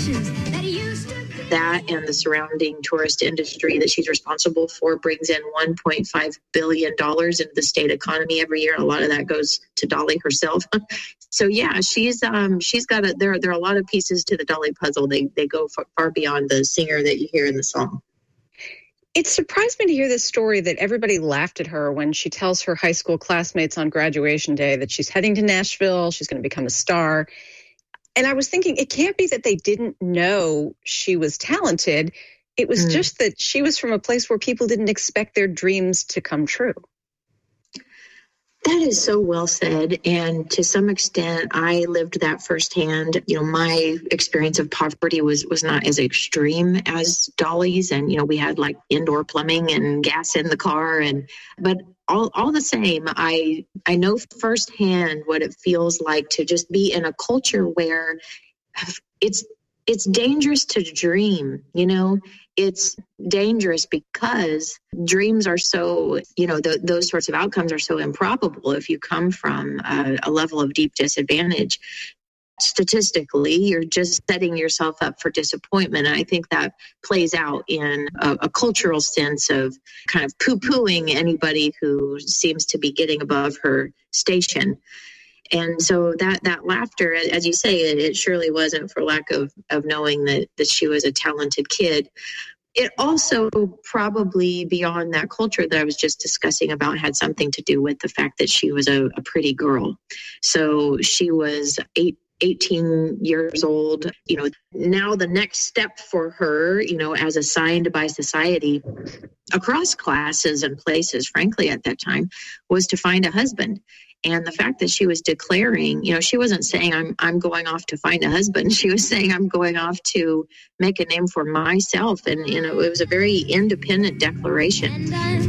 That and the surrounding tourist industry that she's responsible for brings in $1.5 billion into the state economy every year. A lot of that goes to Dolly herself. So yeah, she's got there are a lot of pieces to the Dolly puzzle. They go far beyond the singer that you hear in the song. It surprised me to hear this story that everybody laughed at her when she tells her high school classmates on graduation day that she's heading to Nashville, she's going to become a star. And I was thinking, it can't be that they didn't know she was talented. It was just that she was from a place where people didn't expect their dreams to come true. That is so well said. And to some extent, I lived that firsthand. My experience of poverty was not as extreme as Dolly's. And, we had like indoor plumbing and gas in the car. But all the same, I know firsthand what it feels like to just be in a culture where it's dangerous to dream, It's dangerous because dreams are so, those sorts of outcomes are so improbable if you come from a level of deep disadvantage. Statistically, you're just setting yourself up for disappointment. And I think that plays out in a cultural sense of kind of poo-pooing anybody who seems to be getting above her station. And so that laughter, as you say, it surely wasn't for lack of knowing that she was a talented kid. It also probably beyond that culture that I was just discussing about had something to do with the fact that she was a pretty girl. So she was 18 years old. Now the next step for her, as assigned by society across classes and places, frankly, at that time, was to find a husband. And the fact that she was declaring, she wasn't saying I'm going off to find a husband. She was saying I'm going off to make a name for myself. And, it was a very independent declaration.